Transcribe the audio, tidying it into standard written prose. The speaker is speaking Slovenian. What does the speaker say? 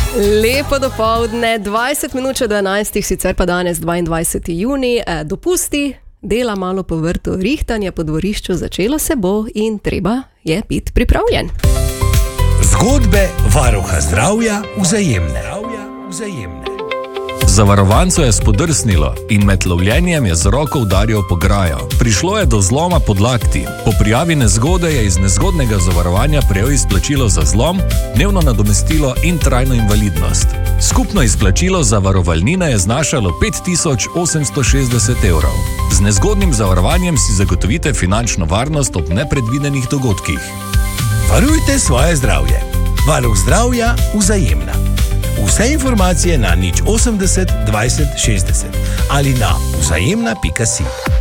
Lepo dopoldne, 20 minut do 11, sicer pa danes 22. juni, dopusti, dela malo po vrtu, rihtanje po dvorišču začelo se bo in treba je biti pripravljen. Zgodbe varuha zdravja Vzajemne. Zavarovancu je spodrsnilo in med lovljenjem je z roko udaril po graju. Prišlo je do zloma pod lakti. Po prijavi nezgode je iz nezgodnega zavarovanja prejel izplačilo za zlom, dnevno nadomestilo in trajno invalidnost. Skupno izplačilo zavarovalnine je znašalo 5860 €. Z nezgodnim zavarovanjem si zagotovite finančno varnost ob nepredvidenih dogodkih. Varujte svoje zdravje. Varuh zdravja Vzajemna. Vse informacije na 080 20 60 ali na vzajemna.si.